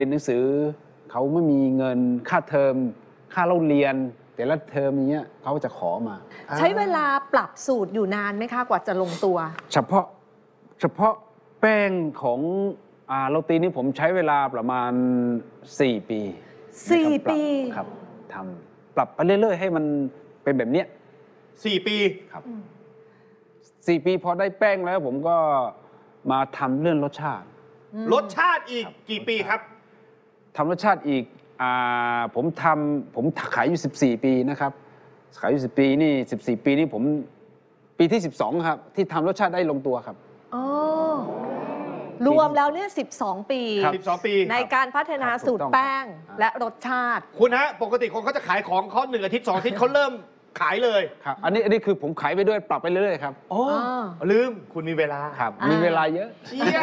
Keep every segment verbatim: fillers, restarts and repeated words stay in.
เรียนหนังสือเขาไม่มีเงินค่าเทอมค่าเล่าเรียนแต่ละเทอมอย่างเงี้ยเขาจะขอมาใช้เวลาปรับสูตรอยู่นานไหมคะกว่าจะลงตัวเฉพาะเฉพาะแป้งของอ่าโรตีนี่ผมใช้เวลาประมาณสี่ปีสี่ปีครับทำปรับไปเรื่อยๆให้มันเป็นแบบเนี้ยสี่ปีครับสี่ปีพอได้แป้งแล้วผมก็มาทำเรื่องรสชาติรสชาติอีกกี่ปีครับทำรสชาติอีกอ่าผมทำผมขายอยู่สิบสี่ปีนะครับขายอยู่สิบปีนี่สิบสี่ปีนี่ผมปีที่สิบสองครับที่ทำรสชาติได้ลงตัวครับอ๋อรวมแล้วเนี่ยสิบสองปีสิบสองปีในการพัฒนาสูตรแป้งและรสชาติคุณฮะปกติคนเขาจะขายของเขาหนึ่งอาทิตย์สองอาทิตย์เขาเริ่มขายเลยครับอันนี้อันนี้คือผมขายไปด้วยปรับไปเรื่อยๆครับอ๋อลืมคุณมีเวลาครับมีเวลาเยอะเชี่ย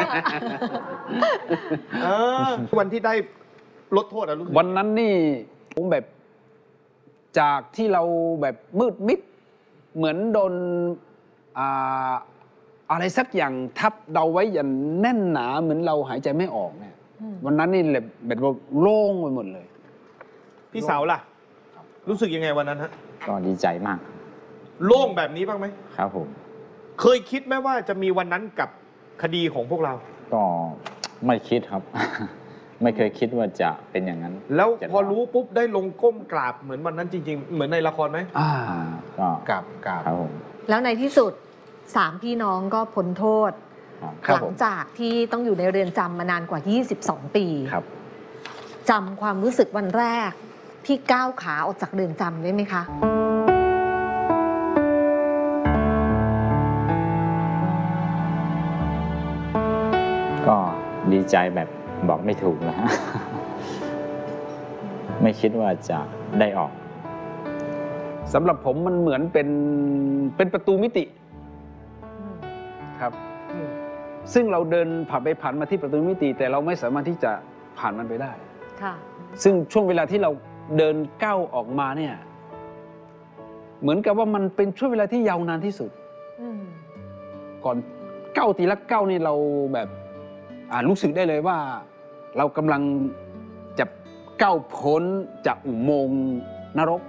วันที่ได้ลดโทษอะรู้สึกวันนั้นนี่ผมแบบจากที่เราแบบมืดมิดเหมือนโดนอ่าอะไรสักอย่างทับเดาไว้อย่างแน่นหนาเหมือนเราหายใจไม่ออกเนี่ยวันนั้นนี่แบบแบบโล่งไปหมดเลยพี่สาวล่ะรู้สึกยังไงวันนั้นฮะก็ดีใจมากโล่งแบบนี้บ้างไหมครับผมเคยคิดไหมว่าจะมีวันนั้นกับคดีของพวกเราก็ไม่คิดครับ ไม่เคยคิดว่าจะเป็นอย่างนั้นแล้วพอรู้ปุ๊บได้ลงก้มกราบเหมือนวันนั้นจริงๆเหมือนในละครไหมอ่าก็กราบกราบครับผมแล้วในที่สุดสามพี่น้องก็พ้นโทษหลังจากที่ต้องอยู่ในเรือนจำมานานกว่ายี่สิบสองปีครับจำความรู้สึกวันแรกที่ก้าวขาออกจากเรือนจำได้ไหมคะก็ดีใจแบบบอกไม่ถูกนะฮะ ไม่คิดว่าจะได้ออกสำหรับผมมันเหมือนเป็นเป็นประตูมิติครับซึ่งเราเดินผ่านไปผ่านมาที่ประตูมิติแต่เราไม่สามารถที่จะผ่านมันไปได้ค่ะซึ่งช่วงเวลาที่เราเดินก้าวออกมาเนี่ยเหมือนกับว่ามันเป็นช่วงเวลาที่ยาวนานที่สุดก่อนก้าวทีละก้าวนี่เราแบบอ่ารู้สึกได้เลยว่าเรากำลังจะก้าวพ้นจากอุโมงค์นรก